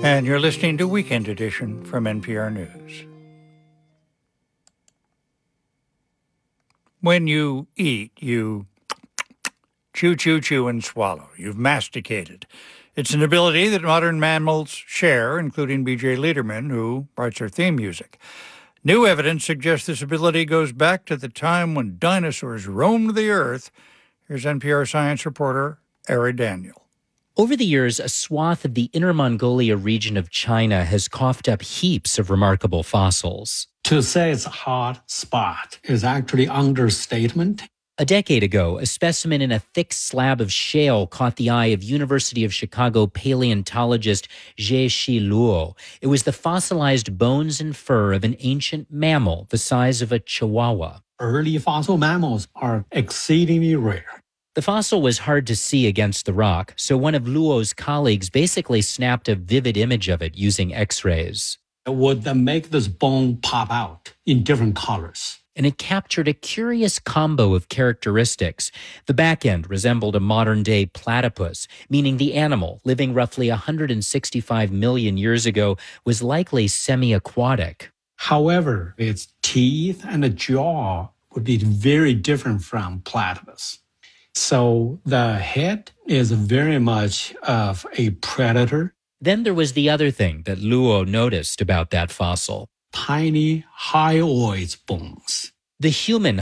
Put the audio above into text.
And you're listening to Weekend Edition from NPR News. When you eat, you chew, chew, chew, and swallow. You've masticated. It's an ability that modern mammals share, including B.J. Liederman, who writes our theme music. New evidence suggests this ability goes back to the time when dinosaurs roamed the earth. Here's NPR science reporter Ari Daniel. Over the years, a swath of the Inner Mongolia region of China has coughed up heaps of remarkable fossils. To say it's a hot spot is actually understatement. A decade ago, a specimen in a thick slab of shale caught the eye of University of Chicago paleontologist Zhe-Shi Luo. It was the fossilized bones and fur of an ancient mammal the size of a chihuahua. Early fossil mammals are exceedingly rare. The fossil was hard to see against the rock, so one of Luo's colleagues basically snapped a vivid image of it using X-rays. It would make this bone pop out in different colors. And it captured a curious combo of characteristics. The back end resembled a modern-day platypus, meaning the animal, living roughly 165 million years ago, was likely semi-aquatic. However, its teeth and the jaw would be very different from platypus. So the head is very much of a predator. Then there was the other thing that Luo noticed about that fossil. Tiny hyoid bones. The human